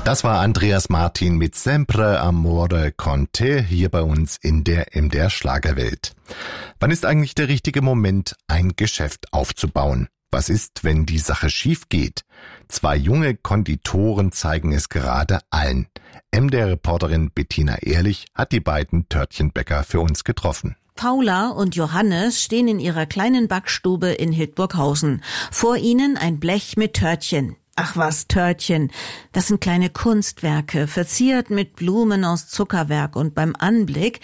Das war Andreas Martin mit Sempre Amore con te hier bei uns in der MDR Schlagerwelt. Wann ist eigentlich der richtige Moment, ein Geschäft aufzubauen? Was ist, wenn die Sache schief geht? 2 junge Konditoren zeigen es gerade allen. MDR-Reporterin Bettina Ehrlich hat die beiden Törtchenbäcker für uns getroffen. Paula und Johannes stehen in ihrer kleinen Backstube in Hildburghausen. Vor ihnen ein Blech mit Törtchen. Ach was, Törtchen. Das sind kleine Kunstwerke, verziert mit Blumen aus Zuckerwerk, und beim Anblick